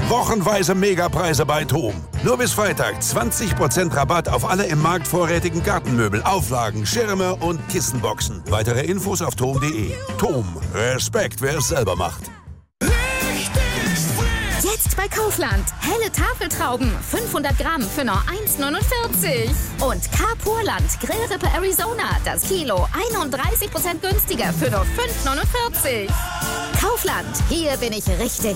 Wochenweise Megapreise bei TOM. Nur bis Freitag 20% Rabatt auf alle im Markt vorrätigen Gartenmöbel, Auflagen, Schirme und Kissenboxen. Weitere Infos auf tom.de. TOM. Respekt, wer es selber macht. Jetzt bei Kaufland. Helle Tafeltrauben. 500 Gramm für nur 1,49. Und Carpurland Grillrippe Arizona. Das Kilo 31% günstiger für nur 5,49. Kaufland. Hier bin ich richtig.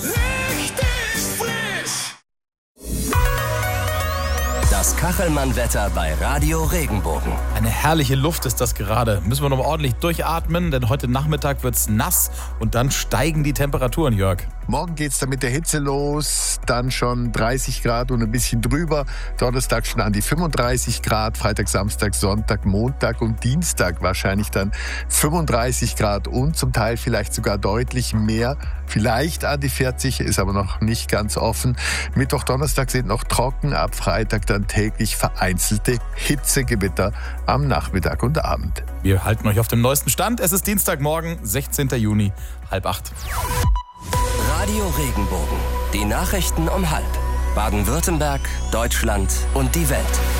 Das Kachelmann-Wetter bei Radio Regenbogen. Eine herrliche Luft ist das gerade. Müssen wir noch mal ordentlich durchatmen, denn heute Nachmittag wird's nass und dann steigen die Temperaturen, Jörg. Morgen geht's dann mit der Hitze los, dann schon 30 Grad und ein bisschen drüber. Donnerstag schon an die 35 Grad, Freitag, Samstag, Sonntag, Montag und Dienstag wahrscheinlich dann 35 Grad und zum Teil vielleicht sogar deutlich mehr. Vielleicht an die 40, ist aber noch nicht ganz offen. Mittwoch, Donnerstag sind noch trocken, ab Freitag dann täglich vereinzelte Hitzegewitter am Nachmittag und Abend. Wir halten euch auf dem neuesten Stand. Es ist Dienstagmorgen, 16. Juni, 7:30. Radio Regenbogen. Die Nachrichten um 12:30. Baden-Württemberg, Deutschland und die Welt.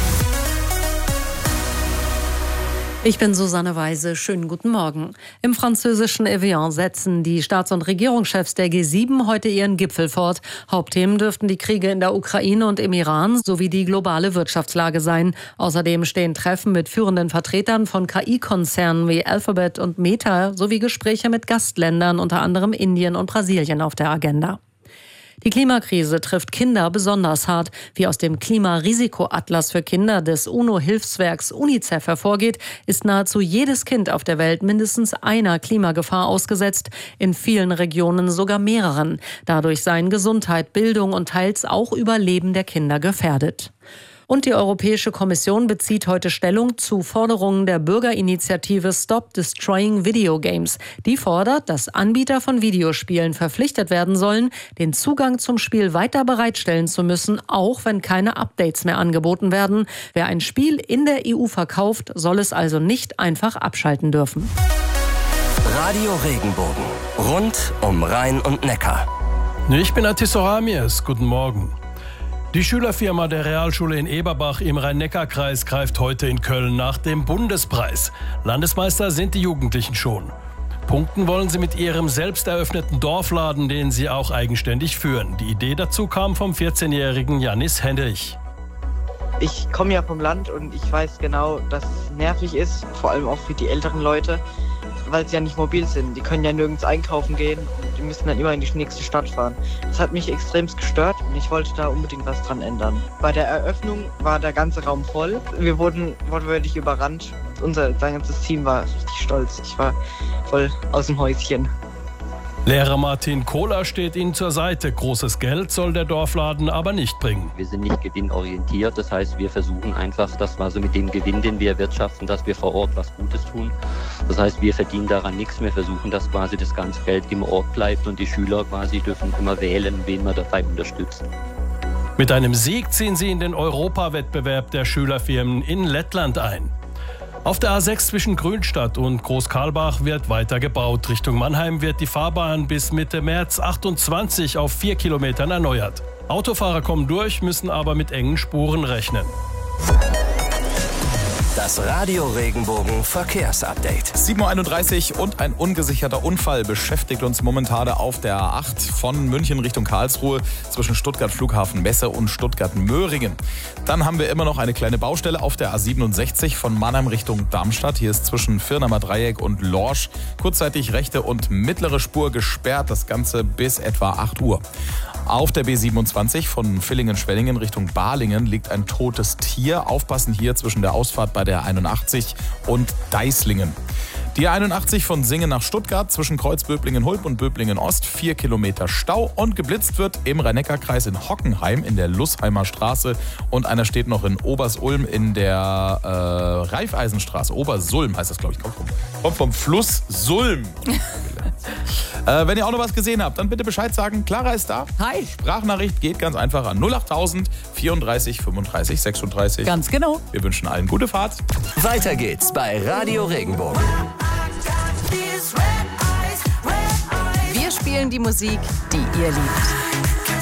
Ich bin Susanne Weise. Schönen guten Morgen. Im französischen Evian setzen die Staats- und Regierungschefs der G7 heute ihren Gipfel fort. Hauptthemen dürften die Kriege in der Ukraine und im Iran sowie die globale Wirtschaftslage sein. Außerdem stehen Treffen mit führenden Vertretern von KI-Konzernen wie Alphabet und Meta sowie Gespräche mit Gastländern, unter anderem Indien und Brasilien, auf der Agenda. Die Klimakrise trifft Kinder besonders hart. Wie aus dem Klimarisikoatlas für Kinder des UNO-Hilfswerks UNICEF hervorgeht, ist nahezu jedes Kind auf der Welt mindestens einer Klimagefahr ausgesetzt, in vielen Regionen sogar mehreren. Dadurch seien Gesundheit, Bildung und teils auch Überleben der Kinder gefährdet. Und die Europäische Kommission bezieht heute Stellung zu Forderungen der Bürgerinitiative Stop Destroying Video Games. Die fordert, dass Anbieter von Videospielen verpflichtet werden sollen, den Zugang zum Spiel weiter bereitstellen zu müssen, auch wenn keine Updates mehr angeboten werden. Wer ein Spiel in der EU verkauft, soll es also nicht einfach abschalten dürfen. Radio Regenbogen. Rund um Rhein und Neckar. Ich bin Atisora Amirs. Guten Morgen. Die Schülerfirma der Realschule in Eberbach im Rhein-Neckar-Kreis greift heute in Köln nach dem Bundespreis. Landesmeister sind die Jugendlichen schon. Punkten wollen sie mit ihrem selbst eröffneten Dorfladen, den sie auch eigenständig führen. Die Idee dazu kam vom 14-jährigen Janis Hendrich. Ich komme ja vom Land und ich weiß genau, dass es nervig ist, vor allem auch für die älteren Leute, weil sie ja nicht mobil sind. Die können ja nirgends einkaufen gehen und die müssen dann immer in die nächste Stadt fahren. Das hat mich extremst gestört und ich wollte da unbedingt was dran ändern. Bei der Eröffnung war der ganze Raum voll. Wir wurden wortwörtlich überrannt. Sein ganzes Team war richtig stolz. Ich war voll aus dem Häuschen. Lehrer Martin Kohler steht ihnen zur Seite. Großes Geld soll der Dorfladen aber nicht bringen. Wir sind nicht gewinnorientiert. Das heißt, wir versuchen einfach, dass wir so mit dem Gewinn, den wir erwirtschaften, dass wir vor Ort was Gutes tun. Das heißt, wir verdienen daran nichts. Wir versuchen, dass quasi das ganze Geld im Ort bleibt und die Schüler quasi dürfen immer wählen, wen wir dabei unterstützen. Mit einem Sieg ziehen sie in den Europawettbewerb der Schülerfirmen in Lettland ein. Auf der A6 zwischen Grünstadt und Großkarlbach wird weiter gebaut. Richtung Mannheim wird die Fahrbahn bis Mitte März 28 auf 4 Kilometern erneuert. Autofahrer kommen durch, müssen aber mit engen Spuren rechnen. Das Radio Regenbogen Verkehrsupdate. 7:31 Uhr und ein ungesicherter Unfall beschäftigt uns momentan auf der A8 von München Richtung Karlsruhe zwischen Stuttgart Flughafen Messe und Stuttgart Möhringen. Dann haben wir immer noch eine kleine Baustelle auf der A67 von Mannheim Richtung Darmstadt. Hier ist zwischen Firnamer Dreieck und Lorsch kurzzeitig rechte und mittlere Spur gesperrt. Das Ganze bis etwa 8 Uhr. Auf der B27 von Villingen-Schwenningen Richtung Balingen liegt ein totes Tier. Aufpassen hier zwischen der Ausfahrt bei der 81 und Deislingen. Die 81 von Singen nach Stuttgart zwischen Kreuzböblingen-Hulb und Böblingen-Ost 4 Kilometer Stau und geblitzt wird im Rhein-Neckar-Kreis in Hockenheim in der Lusheimer Straße und einer steht noch in Obersulm in der Raiffeisenstraße. Obersulm heißt das, glaube ich. Kommt vom Fluss Sulm. Wenn ihr auch noch was gesehen habt, dann bitte Bescheid sagen. Clara ist da. Hi. Sprachnachricht geht ganz einfach an 08000 34 35 36. Ganz genau. Wir wünschen allen gute Fahrt. Weiter geht's bei Radio Regenbogen. Wir spielen die Musik, die ihr liebt.